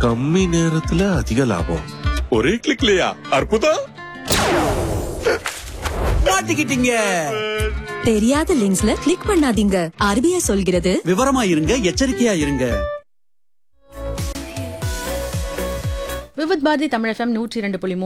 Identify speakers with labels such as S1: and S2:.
S1: கம்மி நேரத்துல அதிக லாபம். ஒரே கிளிக்லயா? அற்புதம்.
S2: மாட்டிக்கிட்டீங்க.
S3: தெரியாத லிங்க்ஸ்ல கிளிக் பண்ணாதீங்க. RBI சொல்கிறது
S2: விவரமா இருங்க, எச்சரிக்கையா இருங்க.
S4: விவித் பாரதி தமிழ் FM 102.3